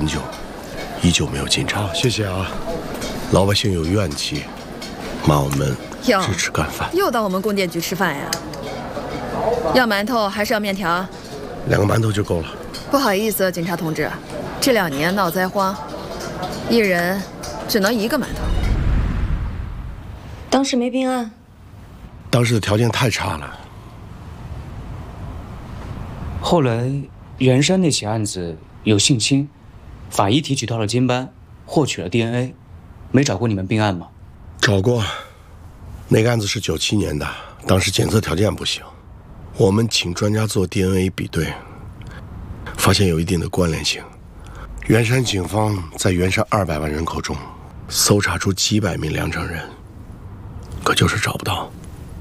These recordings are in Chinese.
很久，依旧没有进展。 谢谢啊。 老百姓有怨气，骂我们支持干饭。 又到我们供电局吃饭呀？要馒头还是要面条 ？2个馒头就够了。 不好意思，警察同志，这2年闹灾荒，一人只能1个馒头。 当时没并案。 当时的条件太差了。 后来袁山那起案子有性侵，法医提取到了肩斑，获取了 DNA， 没找过你们并案吗？ 找过，那个案子是97年的，当时检测条件不行，我们请专家做 DNA 比对，发现有一定的关联性。袁山警方在袁山200万人口中搜查出几百名良城人，可就是找不到。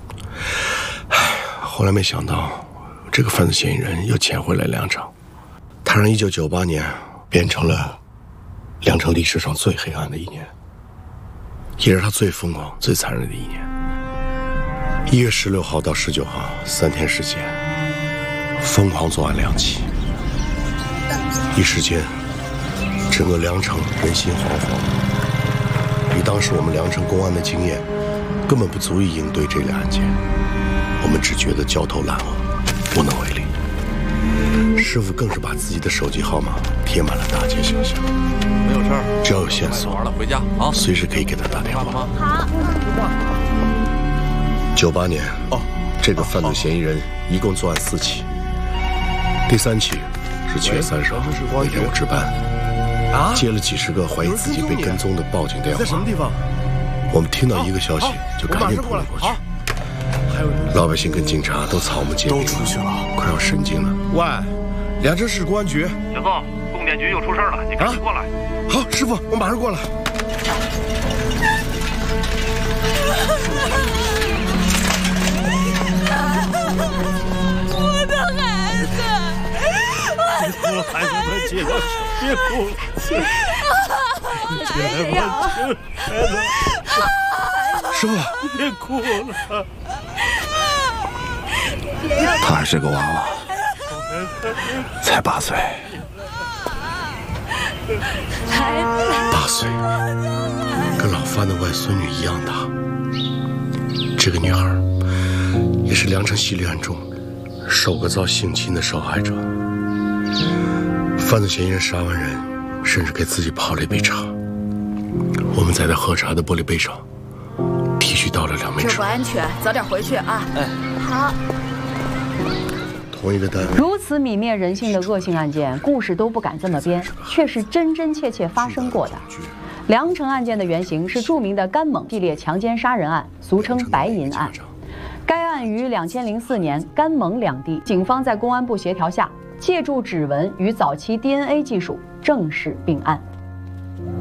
后来没想到这个犯罪嫌疑人又潜回来良城，他让1998年变成了良城历史上最黑暗的一年，也是他最疯狂最残忍的一年。1月16号到19号3天时间，疯狂作案2起，一时间整个良城人心惶惶。以当时我们良城公安的经验，根本不足以应对这类案件，我们只觉得焦头烂额，无能为力。师傅更是把自己的手机号码贴满了大街小巷， 没有事儿， 只要有线索， 玩了回家啊， 随时可以给他打电话。 好。 98年，这个犯罪嫌疑人一共作案4起，第3起是7月30号那天我值班，接了几十个怀疑自己被跟踪的报警电话。 在什么地方？ 我们听到一个消息就赶紧扑了过去。老百姓跟警察都草木皆兵，都出去了，快要神经了。 喂，良城市公安局， 小宋，供电局又出事了，你赶紧过来。 好，师傅，我马上过来。 我的孩子， 别哭了，孩子们，起来，别哭了，起来吧，孩子。 师傅， 别哭了。 他还是个娃娃，才8岁。8岁，跟老范的外孙女一样大。这个女孩也是良城系列案中首个遭性侵的受害者。犯罪嫌疑人杀完人，甚至给自己泡了一杯茶。我们在他喝茶的玻璃杯上提取到了2枚这指纹。 不安全，早点回去啊。好。 同一个单位。 如此泯灭人性的恶性案件，故事都不敢这么编，却是真真切切发生过的。良城案件的原型是著名的甘猛系列强奸杀人案，俗称白银案。该案于2004年甘蒙两地警方在公安部协调下，借助指纹与早期 DNA 技术正式并案。